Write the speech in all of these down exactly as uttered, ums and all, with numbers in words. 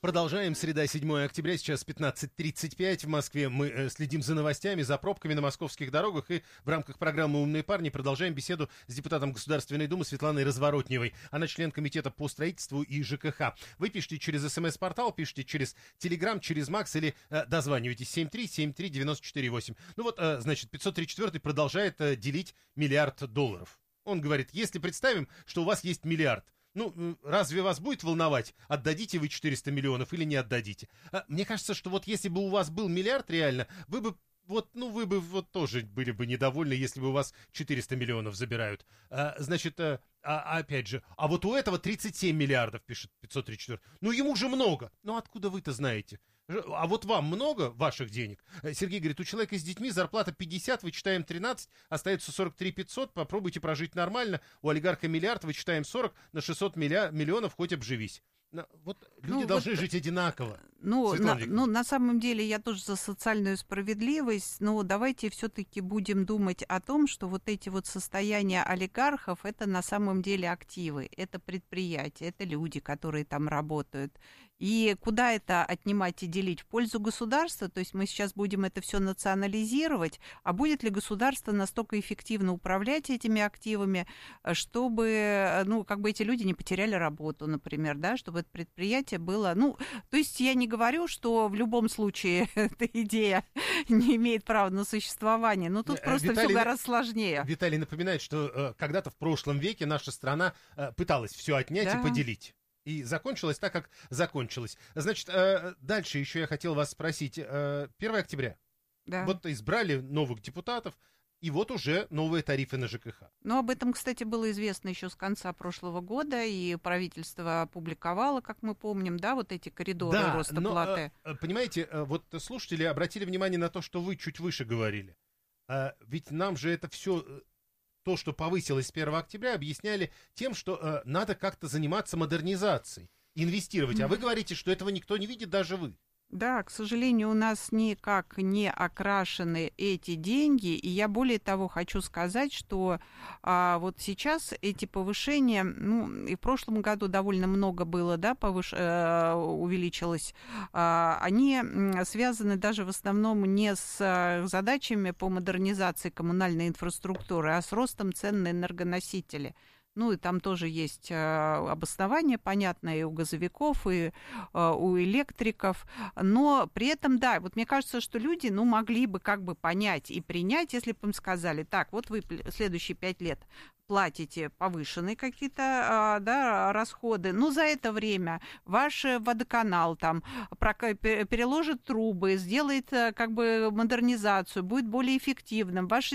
Продолжаем. Среда, седьмое октября, сейчас пятнадцать тридцать пять в Москве. Мы э, следим за новостями, за пробками на московских дорогах и в рамках программы «Умные парни» продолжаем беседу с депутатом Государственной Думы Светланой Разворотневой. Она член комитета по строительству и ЖКХ. Вы пишите через СМС-портал, пишите через Телеграм, через Макс или э, дозванивайтесь семь три семь три девять четыре восемь. Ну вот, э, значит, пятьсот тридцать четвёртый продолжает э, делить миллиард долларов. Он говорит, если представим, что у вас есть миллиард, ну, разве вас будет волновать, отдадите вы четыреста миллионов или не отдадите? А, мне кажется, что вот если бы у вас был миллиард реально, вы бы, вот, ну, вы бы вот тоже были бы недовольны, если бы у вас четыреста миллионов забирают. А, значит, а, а, опять же, а вот у этого тридцать семь миллиардов, пишет пятьсот тридцать четыре. Ну, ему же много. Ну, откуда вы-то знаете? А вот вам много ваших денег? Сергей говорит, у человека с детьми зарплата пятьдесят, вычитаем тринадцать, остается сорок три пятьсот, попробуйте прожить нормально. У олигарха миллиард, вычитаем сорок, на шестьсот миллионов хоть обживись. Вот люди ну, должны вот, жить одинаково. Ну на, ну, на самом деле я тоже за социальную справедливость, но давайте все-таки будем думать о том, что вот эти вот состояния олигархов, это на самом деле активы, это предприятия, это люди, которые там работают. И куда это отнимать и делить? В пользу государства? То есть мы сейчас будем это все национализировать, а будет ли государство настолько эффективно управлять этими активами, чтобы, ну, как бы эти люди не потеряли работу, например, да, чтобы это предприятие было, ну, то есть я не говорю, что в любом случае эта идея не имеет права на существование, но тут просто Виталий, все гораздо сложнее. Виталий напоминает, что э, когда-то в прошлом веке наша страна э, пыталась все отнять да. и поделить. И закончилось так, как закончилось. Значит, э, дальше еще я хотел вас спросить. Э, первое октября. Да. Вот избрали новых депутатов, и вот уже новые тарифы на ЖКХ. Ну, об этом, кстати, было известно еще с конца прошлого года, и правительство опубликовало, как мы помним, да, вот эти коридоры да, роста но, платы. Э, понимаете, вот слушатели обратили внимание на то, что вы чуть выше говорили. Э, ведь нам же это все... То, что повысилось с первого октября, объясняли тем, что э, надо как-то заниматься модернизацией, инвестировать. А вы говорите, что этого никто не видит, даже вы. Да, к сожалению, у нас никак не окрашены эти деньги, и я более того хочу сказать, что а, вот сейчас эти повышения, ну, и в прошлом году довольно много было, да, повыш... э, увеличилось, а, они связаны даже в основном не с задачами по модернизации коммунальной инфраструктуры, а с ростом цен на энергоносители. Ну, и там тоже есть э, обоснование, понятное, и у газовиков, и э, у электриков. Но при этом, да, вот мне кажется, что люди, ну, могли бы как бы понять и принять, если бы им сказали, так, вот вы следующие пять лет платите повышенные какие-то, да, расходы, но за это время ваш водоканал там переложит трубы, сделает как бы модернизацию, будет более эффективным, ваша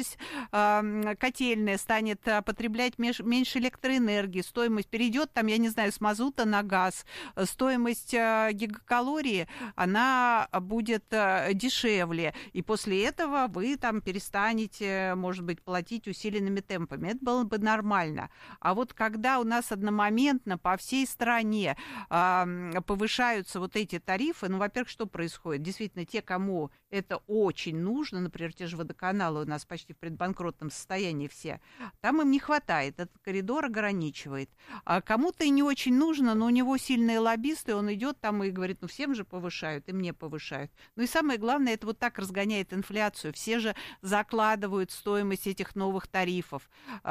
котельная станет потреблять меньше электроэнергии, стоимость перейдет там, я не знаю, с мазута на газ, стоимость гигакалории, она будет дешевле, и после этого вы там перестанете, может быть, платить усиленными темпами. Это было бы нормально. А вот когда у нас одномоментно по всей стране э, повышаются вот эти тарифы, ну, во-первых, что происходит? Действительно, те, кому это очень нужно, например, те же водоканалы у нас почти в предбанкротном состоянии все, там им не хватает, этот коридор ограничивает. А кому-то и не очень нужно, но у него сильные лоббисты, он идет там и говорит, ну, всем же повышают, и мне повышают. Ну, и самое главное, это вот так разгоняет инфляцию. Все же закладывают стоимость этих новых тарифов.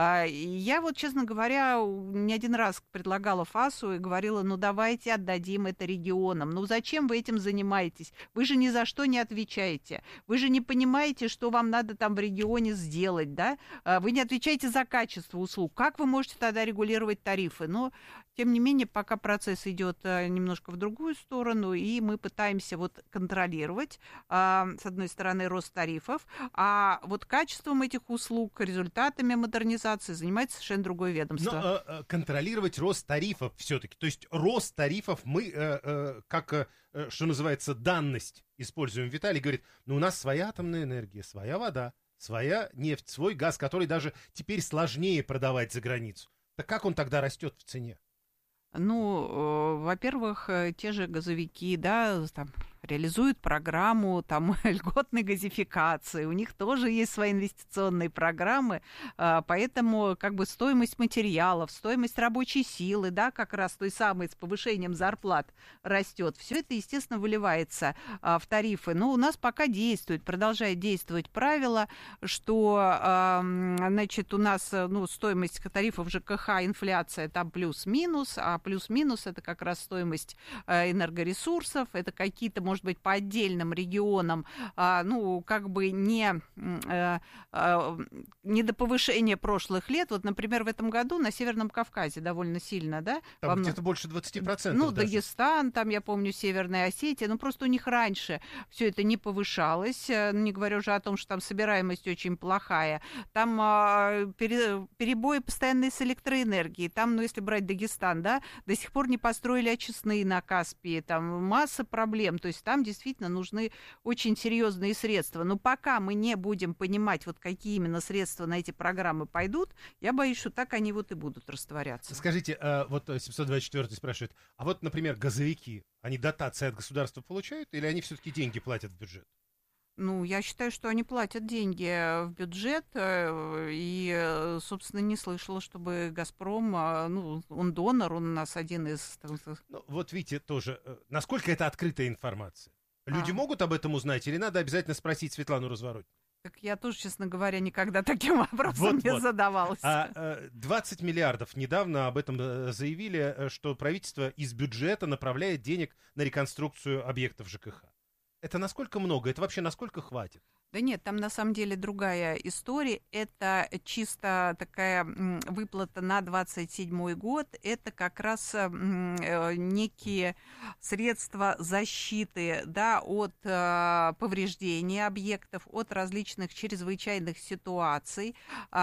Я вот, честно говоря, не один раз предлагала ФАСу и говорила, ну, давайте отдадим это регионам. Ну, зачем вы этим занимаетесь? Вы же ни за что не отвечаете. Вы же не понимаете, что вам надо там в регионе сделать, да? Вы не отвечаете за качество услуг. Как вы можете тогда регулировать тарифы? Но, тем не менее, пока процесс идет немножко в другую сторону, и мы пытаемся вот контролировать, с одной стороны, рост тарифов, а вот качеством этих услуг, результатами модернизации занимается совершенно другое ведомство. Но э, контролировать рост тарифов все-таки. То есть рост тарифов мы, э, э, как, э, что называется, данность используем. Виталий говорит, ну у нас своя атомная энергия, своя вода, своя нефть, свой газ, который даже теперь сложнее продавать за границу. Так как он тогда растет в цене? Ну, э, во-первых, те же газовики, да, там, реализуют программу там льготной газификации, у них тоже есть свои инвестиционные программы, поэтому как бы стоимость материалов, стоимость рабочей силы, да, как раз той самой с повышением зарплат растет. Все это, естественно, выливается в тарифы. Но у нас пока действует, продолжает действовать правило, что, значит, у нас, ну, стоимость тарифов ЖКХ, инфляция там плюс-минус, а плюс-минус это как раз стоимость энергоресурсов, это какие-то, может быть, по отдельным регионам, ну, как бы не, не до повышения прошлых лет. Вот, например, в этом году на Северном Кавказе довольно сильно, да? Там Вам... где-то больше двадцать процентов. Ну, даже. Дагестан, там, я помню, Северная Осетия, ну, просто у них раньше все это не повышалось, не говоря уже о том, что там собираемость очень плохая. Там а, пере, перебои постоянные с электроэнергией. Там, ну, если брать Дагестан, да, до сих пор не построили очистные на Каспии, там масса проблем. То есть там действительно нужны очень серьезные средства. Но пока мы не будем понимать, вот какие именно средства на эти программы пойдут, я боюсь, что так они вот и будут растворяться. Скажите, вот семьсот двадцать четвёртый спрашивает, а вот, например, газовики, они дотации от государства получают или они все-таки деньги платят в бюджет? Ну, я считаю, что они платят деньги в бюджет, и, собственно, не слышала, чтобы «Газпром», ну, он донор, он у нас один из... Ну, вот видите, тоже, насколько это открытая информация? Люди а. могут об этом узнать или надо обязательно спросить Светлану Разворотню? Так я тоже, честно говоря, никогда таким вопросом вот, не вот. задавалась. А, двадцать миллиардов недавно об этом заявили, что правительство из бюджета направляет денег на реконструкцию объектов ЖКХ. Это насколько много? Это вообще насколько хватит? Да нет, там на самом деле другая история. Это чисто такая выплата на двадцать седьмой год. Это как раз некие средства защиты, да, от повреждения объектов, от различных чрезвычайных ситуаций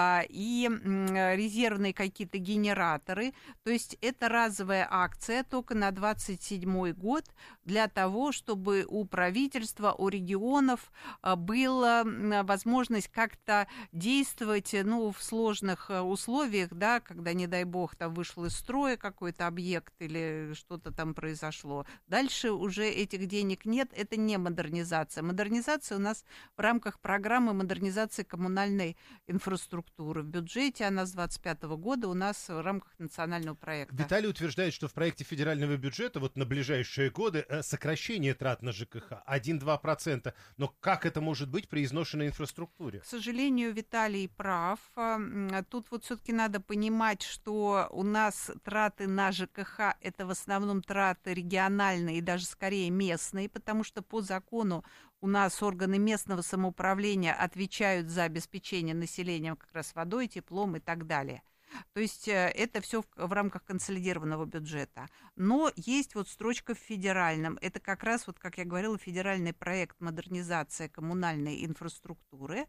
и резервные какие-то генераторы. То есть это разовая акция только на двадцать седьмой год для того, чтобы у правительства, у регионов был возможность как-то действовать, ну, в сложных условиях, да, когда, не дай бог, там вышел из строя какой-то объект или что-то там произошло. Дальше уже этих денег нет, это не модернизация. Модернизация у нас в рамках программы модернизации коммунальной инфраструктуры. В бюджете она с двадцать пятого года у нас в рамках национального проекта. Виталий утверждает, что в проекте федерального бюджета вот на ближайшие годы сокращение трат на ЖКХ один-два процента. Но как это может быть при изношенной инфраструктуре? К сожалению, Виталий прав. Тут вот все-таки надо понимать, что у нас траты на ЖКХ — это в основном траты региональные и даже скорее местные, потому что по закону у нас органы местного самоуправления отвечают за обеспечение населения как раз водой, теплом и так далее. То есть это все в, в рамках консолидированного бюджета. Но есть вот строчка в федеральном. Это как раз, вот, как я говорила, федеральный проект модернизации коммунальной инфраструктуры.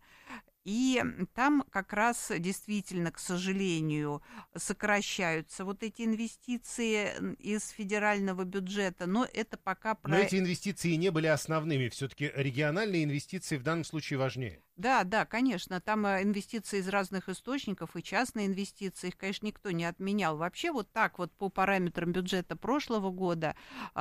И там как раз действительно, к сожалению, сокращаются вот эти инвестиции из федерального бюджета, но это пока... Но эти инвестиции не были основными, все-таки региональные инвестиции в данном случае важнее. Да, да, конечно, там инвестиции из разных источников и частные инвестиции, их, конечно, никто не отменял. Вообще вот так вот по параметрам бюджета прошлого года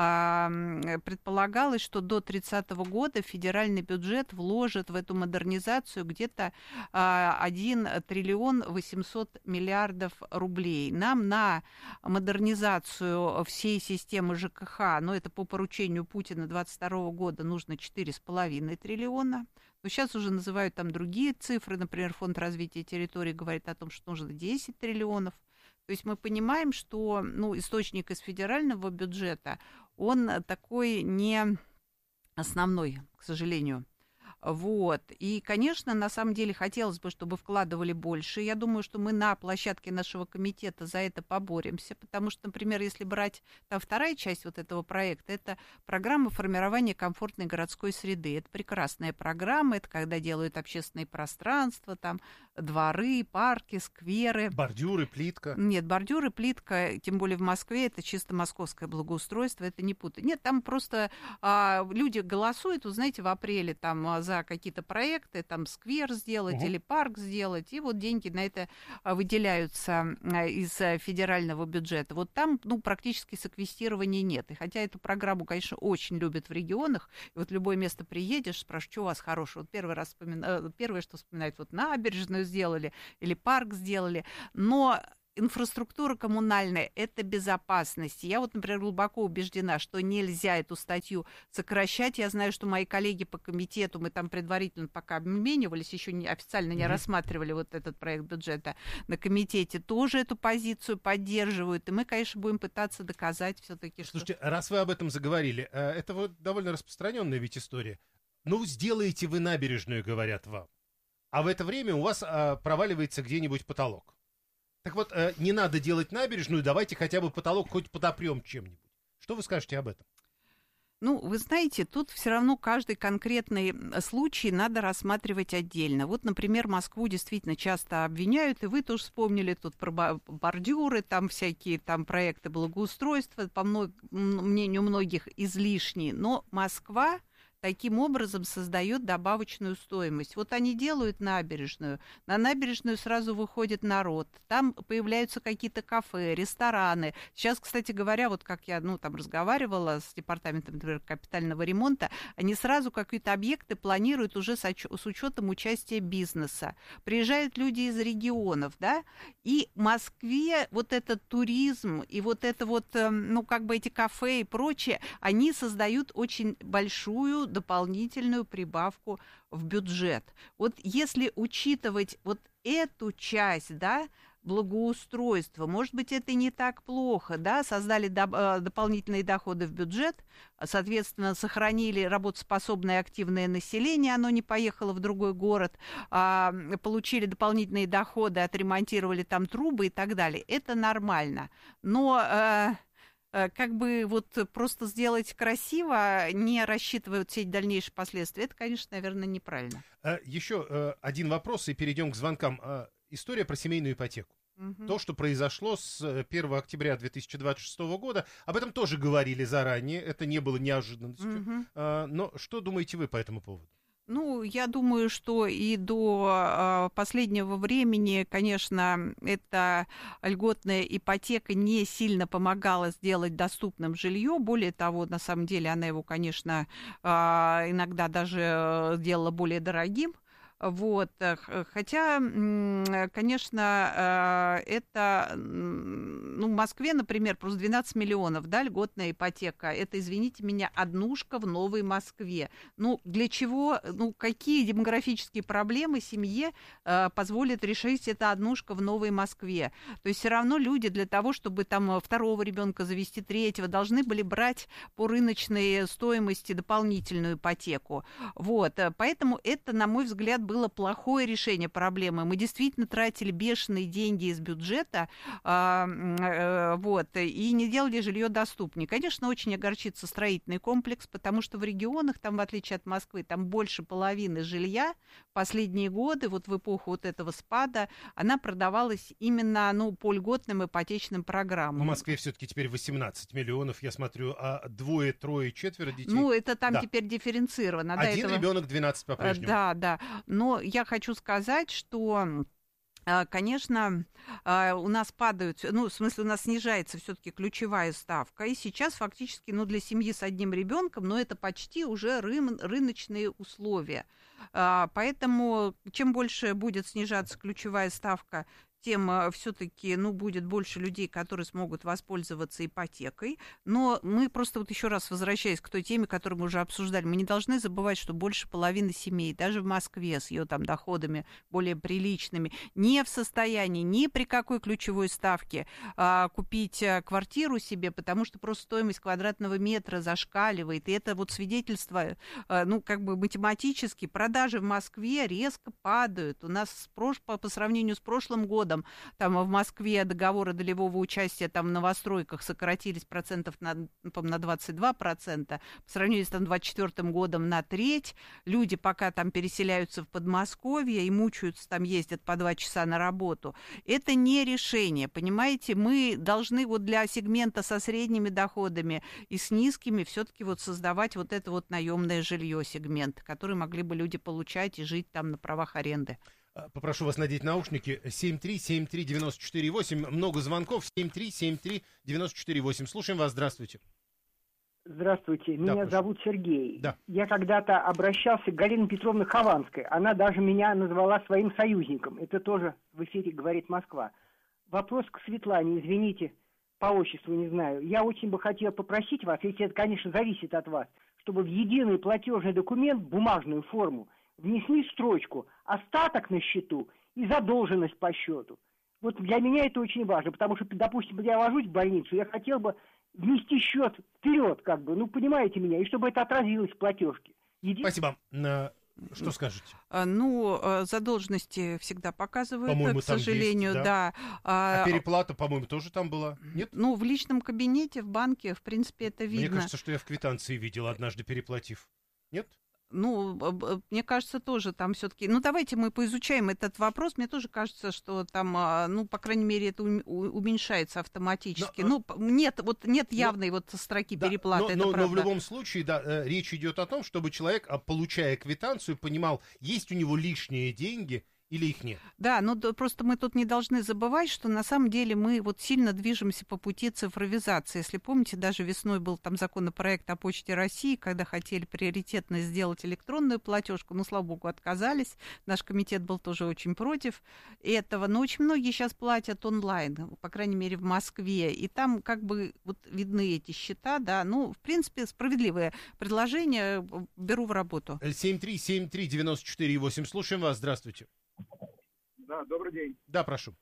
э, предполагалось, что до тридцатого года федеральный бюджет вложит в эту модернизацию где-то э, один триллион восемьсот миллиардов рублей. Нам на модернизацию всей системы ЖКХ, но это по поручению Путина двадцать второго года, нужно четыре с половиной триллиона. Но сейчас уже называют там другие цифры. Например, Фонд развития территорий говорит о том, что нужно десять триллионов. То есть мы понимаем, что, ну, источник из федерального бюджета, он такой не основной, к сожалению. Вот. И, конечно, на самом деле хотелось бы, чтобы вкладывали больше. Я думаю, что мы на площадке нашего комитета за это поборемся, потому что, например, если брать там вторая часть вот этого проекта, это программа формирования комфортной городской среды. Это прекрасная программа, это когда делают общественные пространства, там дворы, парки, скверы. Бордюры, плитка. Нет, бордюры, плитка, тем более в Москве, это чисто московское благоустройство, это не путать. Нет, там просто а, люди голосуют, вы знаете, в апреле там за за какие-то проекты, там сквер сделать Угу. или парк сделать, и вот деньги на это а, выделяются а, из а, федерального бюджета. Вот там, ну, практически секвестирования нет. И хотя эту программу, конечно, очень любят в регионах, и вот в любое место приедешь, спрашиваешь, что у вас хорошего. Вот первый раз вспомина... первое, что вспоминают, вот набережную сделали или парк сделали, но инфраструктура коммунальная — это безопасность. Я вот, например, глубоко убеждена, что нельзя эту статью сокращать. Я знаю, что мои коллеги по комитету, мы там предварительно пока обменивались, еще не, официально не mm-hmm. рассматривали вот этот проект бюджета на комитете, тоже эту позицию поддерживают. И мы, конечно, будем пытаться доказать все-таки, что... Слушайте, раз вы об этом заговорили, это вот довольно распространенная ведь история. Ну, сделаете вы набережную, говорят вам, а в это время у вас а, проваливается где-нибудь потолок. Так вот, э, не надо делать набережную, давайте хотя бы потолок хоть подопрем чем-нибудь. Что вы скажете об этом? Ну, вы знаете, тут все равно каждый конкретный случай надо рассматривать отдельно. Вот, например, Москву действительно часто обвиняют, и вы тоже вспомнили тут про бордюры, там всякие там проекты благоустройства, по мнению многих излишние. Но Москва таким образом создает добавочную стоимость. Вот они делают набережную, на набережную сразу выходит народ, там появляются какие-то кафе, рестораны. Сейчас, кстати говоря, вот как я, ну, там разговаривала с департаментом, например, капитального ремонта, они сразу какие-то объекты планируют уже с, оч- с учетом участия бизнеса. Приезжают люди из регионов, да, и в Москве вот этот туризм и вот это вот, ну, как бы эти кафе и прочее, они создают очень большую дополнительную прибавку в бюджет. Вот если учитывать вот эту часть, да, благоустройства, может быть, это и не так плохо, да, создали до, дополнительные доходы в бюджет, соответственно, сохранили работоспособное активное население, оно не поехало в другой город, а, получили дополнительные доходы, отремонтировали там трубы и так далее. Это нормально. Но... А, как бы вот просто сделать красиво, не рассчитывая вот все эти дальнейшие последствия, это, конечно, наверное, неправильно. Еще один вопрос, и перейдем к звонкам. История про семейную ипотеку. Угу. То, что произошло с первого октября две тысячи двадцать шестого года, об этом тоже говорили заранее, это не было неожиданностью. Угу. Но что думаете вы по этому поводу? Ну, я думаю, что и до э, последнего времени, конечно, эта льготная ипотека не сильно помогала сделать доступным жилье. Более того, на самом деле, она его, конечно, э, иногда даже делала более дорогим. Вот. Хотя, конечно, это, ну, в Москве, например, просто двенадцать миллионов, да, льготная ипотека. Это, извините меня, однушка в Новой Москве. Ну, для чего, ну, какие демографические проблемы семье э, позволит решить эта однушка в Новой Москве? То есть все равно люди для того, чтобы там второго ребенка завести, третьего, должны были брать по рыночной стоимости дополнительную ипотеку. Вот. Поэтому это, на мой взгляд, был было плохое решение проблемы. Мы действительно тратили бешеные деньги из бюджета, э, э, вот, и не делали жилье доступнее. Конечно, очень огорчится строительный комплекс, потому что в регионах, там, в отличие от Москвы, там больше половины жилья в последние годы, вот в эпоху вот этого спада, она продавалась именно, ну, по льготным ипотечным программам. В Москве все-таки теперь восемнадцать миллионов, я смотрю, а двое, трое, четверо детей. Ну, это там да. теперь дифференцировано. Один этого... ребенок, двенадцать по-прежнему. Да, да. Но я хочу сказать, что... Конечно, у нас падают, ну, в смысле, у нас снижается все-таки ключевая ставка, и сейчас фактически, ну, для семьи с одним ребенком, но это почти уже ры- рыночные условия. Поэтому чем больше будет снижаться ключевая ставка, тем все-таки, ну, будет больше людей, которые смогут воспользоваться ипотекой. Но мы просто вот еще раз возвращаясь к той теме, которую мы уже обсуждали, мы не должны забывать, что больше половины семей, даже в Москве с ее там доходами более приличными, не в состоянии ни при какой ключевой ставке а, купить квартиру себе, потому что просто стоимость квадратного метра зашкаливает. И это вот свидетельство, а, ну, как бы математически, продажи в Москве резко падают. У нас с прош... по, по сравнению с прошлым годом годом там в Москве договоры долевого участия там в новостройках сократились процентов на, на двадцать два процента, по сравнению с там, двадцать четвёртым годом на треть. Люди пока там переселяются в Подмосковье и мучаются, там ездят по два часа на работу. Это не решение, понимаете? Мы должны вот для сегмента со средними доходами и с низкими все-таки вот создавать вот это вот наемное жилье сегмент, который могли бы люди получать и жить там на правах аренды. Попрошу вас надеть наушники. семь три семь три девять четыре восемь. Много звонков. семь три семь три девять четыре восемь. Слушаем вас. Здравствуйте. Здравствуйте. Да, меня прошу. зовут Сергей. Да. Я когда-то обращался к Галине Петровне Хованской. Она даже меня назвала своим союзником. Это тоже в эфире говорит Москва. Вопрос к Светлане. Извините, по отчеству не знаю. Я очень бы хотел попросить вас, если это, конечно, зависит от вас, чтобы в единый платежный документ, бумажную форму, внесли строчку «остаток на счету» и «задолженность по счету». Вот для меня это очень важно, потому что, допустим, я ложусь в больницу, я хотел бы внести счет вперед, как бы, ну, понимаете меня, и чтобы это отразилось в платежке. Еди... Спасибо. Что скажете? Ну, задолженности всегда показывают, По-моему, к сожалению, есть, да. да. А переплата, по-моему, тоже там была? Нет? Ну, в личном кабинете, в банке, в принципе, это видно. Мне кажется, что я в квитанции видел, однажды переплатив. Нет? Ну, мне кажется, тоже там все-таки... Ну, давайте мы поизучаем этот вопрос. Мне тоже кажется, что там, ну, по крайней мере, это уменьшается автоматически. Но, ну, нет, вот нет явной но, вот строки да, переплаты, но, это но, но в любом случае, да, речь идет о том, чтобы человек, получая квитанцию, понимал, есть у него лишние деньги или их нет? Да, но да, просто мы тут не должны забывать, что на самом деле мы вот сильно движемся по пути цифровизации. Если помните, даже весной был там законопроект о Почте России, когда хотели приоритетно сделать электронную платежку, но, слава богу, отказались. Наш комитет был тоже очень против этого. Но очень многие сейчас платят онлайн, по крайней мере, в Москве. И там как бы вот видны эти счета, да. Ну, в принципе, справедливое предложение. Беру в работу. семь три семь три девять четыре восемь. Слушаем вас. Здравствуйте. Да, добрый день. Да, прошу.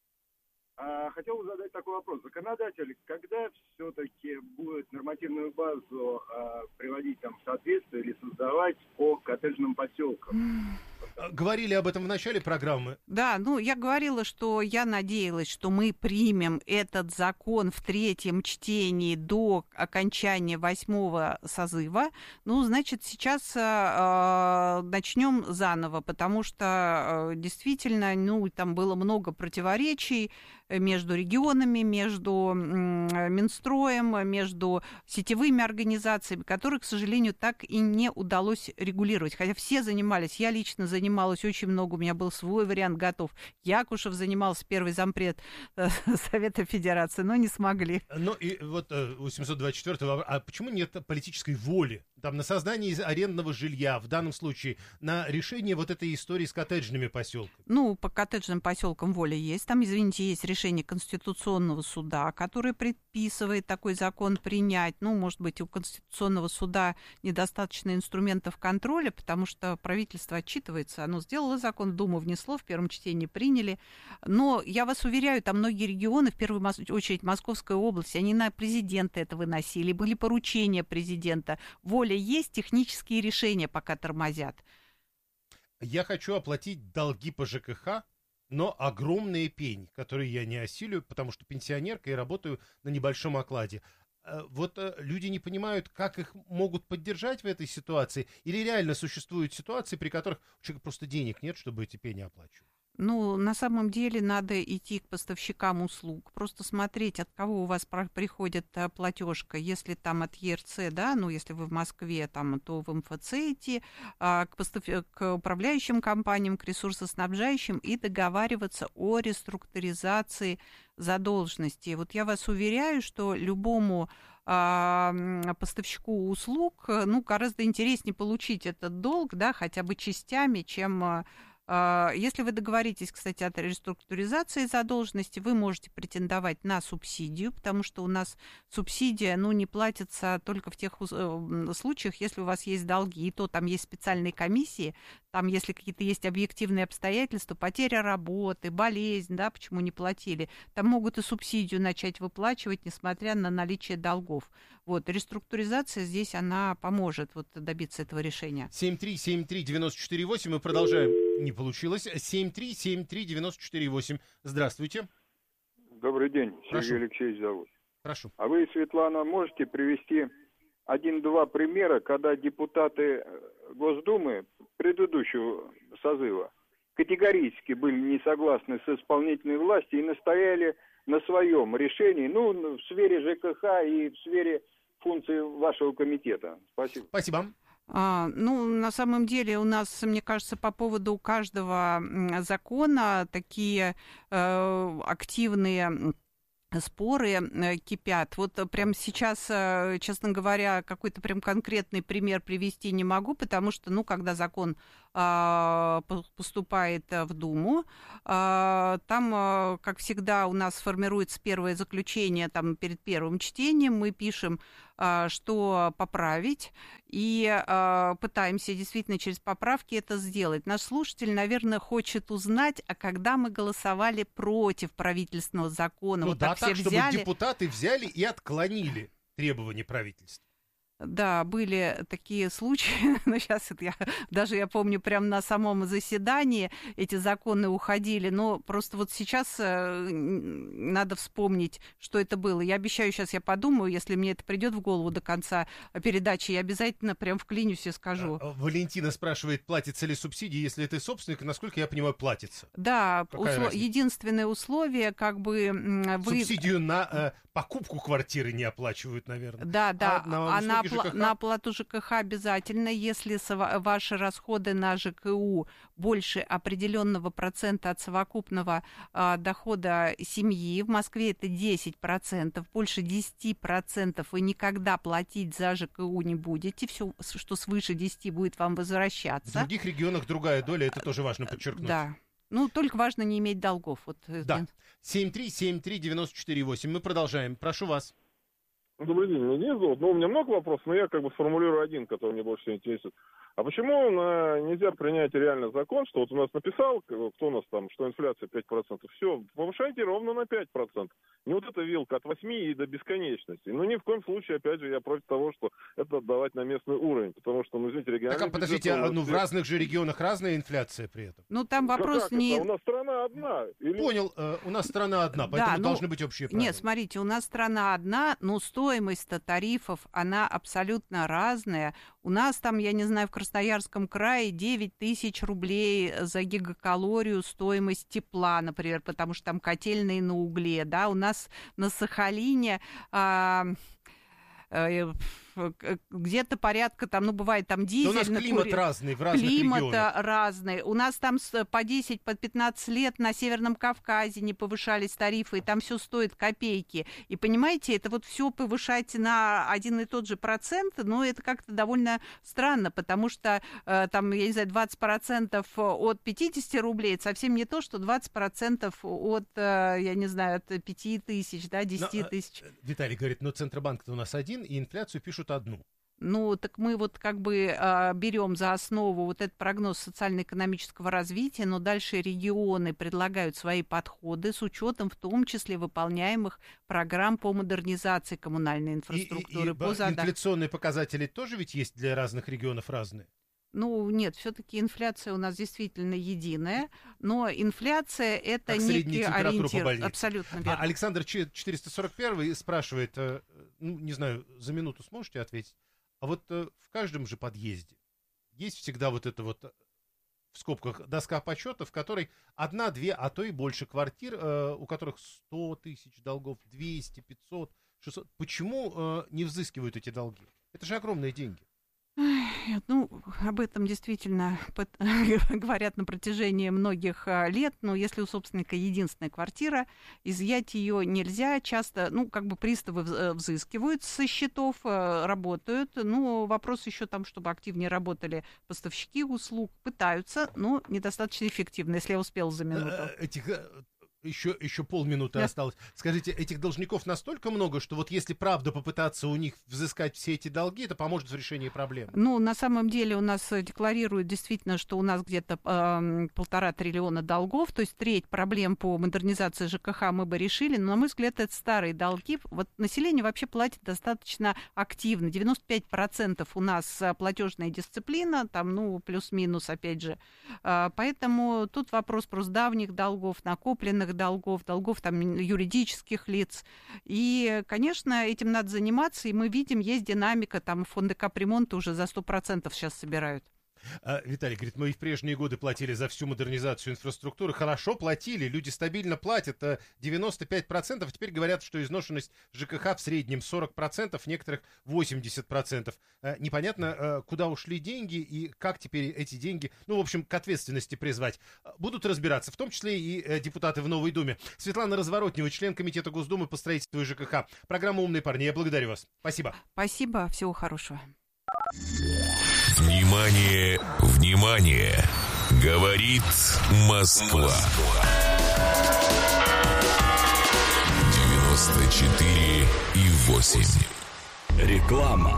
А, хотел бы задать такой вопрос. Законодатель, когда все-таки будет нормативную базу а, приводить там в соответствие или создавать по коттеджным поселкам? Говорили об этом в начале программы. Да, ну, я говорила, что я надеялась, что мы примем этот закон в третьем чтении до окончания восьмого созыва. Ну, значит, сейчас э, начнем заново, потому что э, действительно, ну, там было много противоречий между регионами, между м, Минстроем, между сетевыми организациями, которые, к сожалению, так и не удалось регулировать. Хотя все занимались, я лично занималась очень много, у меня был свой вариант готов. Якушев занимался, первый зампред э, Совета Федерации, но не смогли. Ну и вот э, у семьсот двадцать четвёртого, а почему нет политической воли там на создание арендного жилья, в данном случае на решение вот этой истории с коттеджными поселками? Ну, по коттеджным поселкам воля есть. Там, извините, есть решение Конституционного суда, которое предписывает такой закон принять. Ну, может быть, у Конституционного суда недостаточно инструментов контроля, потому что правительство отчитывается. Оно сделало закон, в Думу внесло, в первом чтении приняли. Но я вас уверяю, там многие регионы, в первую очередь Московская область, они на президента это выносили, были поручения президента. Воля есть, технические решения пока тормозят. Я хочу оплатить долги по ЖКХ, но огромные пени, которые я не осилю, потому что пенсионерка и работаю на небольшом окладе. Вот люди не понимают, как их могут поддержать в этой ситуации, или реально существуют ситуации, при которых у человека просто денег нет, чтобы эти пени оплачивать. Ну, на самом деле надо идти к поставщикам услуг, просто смотреть, от кого у вас приходит платежка. Если там от ЕРЦ, да, ну, если вы в Москве, там, то в МФЦ идти, а, к, постав... к управляющим компаниям, к ресурсоснабжающим и договариваться о реструктуризации задолженности. Вот я вас уверяю, что любому а, поставщику услуг, ну, гораздо интереснее получить этот долг, да, хотя бы частями, чем... Если вы договоритесь, кстати, о реструктуризации задолженности, вы можете претендовать на субсидию, потому что у нас субсидия, ну, не платится только в тех случаях, если у вас есть долги, и то там есть специальные комиссии, там, если какие-то есть объективные обстоятельства, потеря работы, болезнь, да, почему не платили, там могут и субсидию начать выплачивать, несмотря на наличие долгов. Вот, реструктуризация здесь, она поможет вот добиться этого решения. семь три семь три девять четыре восемь, мы продолжаем. Не получилось. семь три семь три девяносто четыре восемь. Здравствуйте. Добрый день, Прошу. Сергей Алексеевич зовут. Прошу. А вы, Светлана, можете привести один-два примера, когда депутаты Госдумы предыдущего созыва категорически были не согласны с исполнительной властью и настояли на своем решении, ну, в сфере ЖКХ и в сфере функций вашего комитета? Спасибо. Спасибо. А, ну, на самом деле у нас, мне кажется, по поводу каждого закона такие э, активные споры э, кипят. Вот прямо сейчас, э, честно говоря, какой-то прям конкретный пример привести не могу, потому что, ну, когда закон э, поступает в Думу, э, там, э, как всегда, у нас формируется первое заключение там, перед первым чтением, мы пишем, э, что поправить, и э, пытаемся действительно через поправки это сделать. Наш слушатель, наверное, хочет узнать, а когда мы голосовали против правительственного закона. Ну вот да, так, так, все чтобы взяли. депутаты взяли и отклонили требования правительства. Да, были такие случаи, но сейчас это я, даже я помню, прямо на самом заседании эти законы уходили, но просто вот сейчас э, надо вспомнить, что это было. Я обещаю, сейчас я подумаю, если мне это придет в голову до конца передачи, я обязательно прям вклинюсь и скажу. А, Валентина спрашивает, платится ли субсидия, если ты собственник, и, насколько я понимаю, платится. Да, Какая услов... разница? Единственное условие, как бы вы... Субсидию на э, покупку квартиры не оплачивают, наверное. Да, да, А на а на, услуги опла- ЖКХ? на оплату ЖКХ обязательно, если сова- ваши расходы на ЖКУ больше определенного процента от совокупного а, дохода семьи, в Москве это десять процентов, больше десять процентов вы никогда платить за ЖКУ не будете, все, что свыше десяти будет вам В возвращаться. других регионах другая доля, это тоже важно подчеркнуть. Да. Ну, только важно не иметь долгов. Вот, э, Да. семь три семь три девяносто четыре восемь. Мы продолжаем. Прошу вас. Добрый день, меня зовут. Ну, у меня много вопросов, но я как бы сформулирую один, который мне больше всего интересует. А почему на... нельзя принять реально закон, что вот у нас написал, кто у нас там, что инфляция пять процентов, все, повышайте ровно на пять процентов. Не вот эта вилка от восьми и до бесконечности. Ну, ни в коем случае, опять же, я против того, что это отдавать на местный уровень, потому что, ну, извините, региональный Так, а подождите, бюджет, а, он ну в все- разных же регионах разная инфляция при этом. Ну, там Как вопрос это? не... У нас страна одна. Или... Понял, э, у нас страна одна, поэтому ну, должны быть общие правила. Нет, смотрите, у нас страна одна, но стоимость тарифов, она абсолютно разная. У нас там, я не знаю, в Красноярском крае девять тысяч рублей за гигакалорию стоимость тепла, например, потому что там котельные на угле, да. У нас на Сахалине... А, э, где-то порядка, там, ну, бывает там дизель. Да у нас на климат кури- разный в разных Климат регионах. разный. У нас там с- по десять, по пятнадцать лет на Северном Кавказе не повышались тарифы, и там все стоит копейки. И понимаете, это вот все повышать на один и тот же процент, ну, это как-то довольно странно, потому что э, там, я не знаю, двадцать процентов от пятидесяти рублей, это совсем не то, что двадцать процентов от, э, я не знаю, от пяти тысяч, да, десяти Но, э, тысяч. Виталий говорит, но Центробанк-то у нас один, и инфляцию пишут одну. Ну, так мы вот как бы э, берем за основу вот этот прогноз социально-экономического развития, но дальше регионы предлагают свои подходы с учетом в том числе выполняемых программ по модернизации коммунальной инфраструктуры. И, и, по и задачам. инфляционные показатели тоже ведь есть для разных регионов разные? Ну, нет, все-таки инфляция у нас действительно единая, но инфляция — это Как некий средняя температура по ориентир. больнице. Абсолютно А верно. Александр четыреста сорок один спрашивает, э, ну, не знаю, за минуту сможете ответить? А вот э, в каждом же подъезде есть всегда вот это вот, э, в скобках, доска почета, в которой одна, две, а то и больше квартир, э, у которых сто тысяч долгов, двести, пятьсот, шестьсот. Почему э, не взыскивают эти долги? Это же огромные деньги. Ну, об этом действительно под- говорят на протяжении многих а, лет, но если у собственника единственная квартира, изъять ее нельзя, часто, ну, как бы приставы вз- э, взыскивают со счетов, э, работают, ну, вопрос еще там, чтобы активнее работали поставщики услуг, пытаются, но недостаточно эффективно, если я успела за минуту. Э, Этих, э, Еще, еще полминуты да. осталось. Скажите, этих должников настолько много, что вот если правда попытаться у них взыскать все эти долги, это поможет в решении проблем? Ну, на самом деле у нас декларируют действительно, что у нас где-то э, полтора триллиона долгов, то есть треть проблем по модернизации ЖКХ мы бы решили, но, на мой взгляд, это старые долги. Вот население вообще платит достаточно активно. девяносто пять процентов у нас платежная дисциплина, там, ну, плюс-минус, опять же. Э, поэтому тут вопрос просто давних долгов, накопленных долгов, долгов там юридических лиц. И, конечно, этим надо заниматься, и мы видим, есть динамика, там фонды капремонта уже за сто процентов сейчас собирают. А, Виталий говорит, мы и в прежние годы платили за всю модернизацию инфраструктуры. Хорошо платили, люди стабильно платят, девяносто пять процентов. Теперь говорят, что изношенность ЖКХ в среднем сорок процентов, в некоторых восемьдесят процентов. А, непонятно, а, куда ушли деньги и как теперь эти деньги, ну, в общем, к ответственности призвать. Будут разбираться, в том числе и а, депутаты в Новой Думе. Светлана Разворотнева, член Комитета Госдумы по строительству и ЖКХ. Программа «Умные парни». Я благодарю вас. Спасибо. Спасибо, всего хорошего. Внимание, внимание! Говорит Москва. девяносто четыре и восемь. Реклама.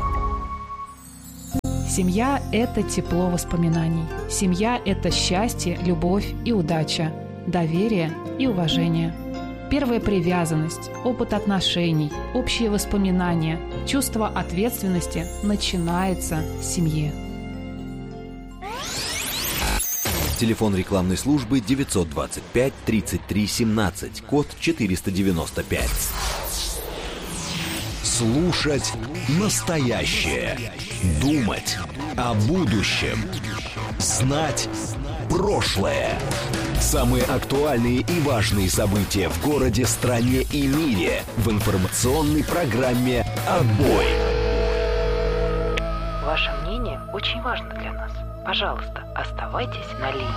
Семья – это тепло воспоминаний. Семья – это счастье, любовь и удача, доверие и уважение. Первая привязанность, опыт отношений, общие воспоминания, чувство ответственности начинается с семьи. Телефон рекламной службы девятьсот двадцать пять тридцать три семнадцать, код четыреста девяносто пять. Слушать настоящее. Думать о будущем. Знать прошлое. Самые актуальные и важные события в городе, стране и мире в информационной программе «Отбой». Ваше мнение очень важно для нас. Пожалуйста, оставайтесь на линии.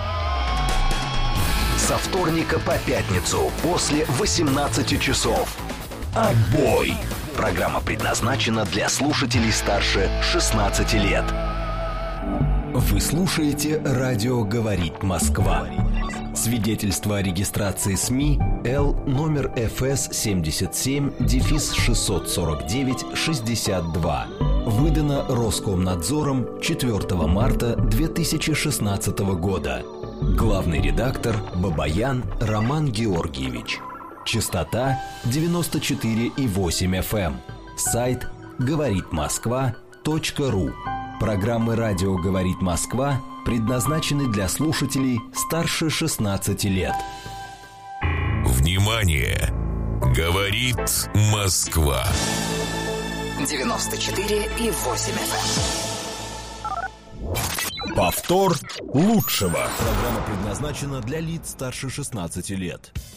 Со вторника по пятницу после восемнадцати часов. «Отбой». Программа предназначена для слушателей старше шестнадцати лет. Вы слушаете «Радио говорит Москва». Свидетельство о регистрации СМИ Л номер эф эс семьдесят семь шестьсот сорок девять шестьдесят два. Выдано Роскомнадзором четвёртого марта две тысячи шестнадцатого года. Главный редактор Бабаян Роман Георгиевич. Частота девяносто четыре и восемь эф эм. Сайт говорит москва точка ру. Программы «Радио говорит Москва» предназначены для слушателей старше шестнадцати лет. Внимание! Говорит Москва. девяносто четыре и восемь эф эм. Повтор лучшего. Программа предназначена для лиц старше шестнадцати лет.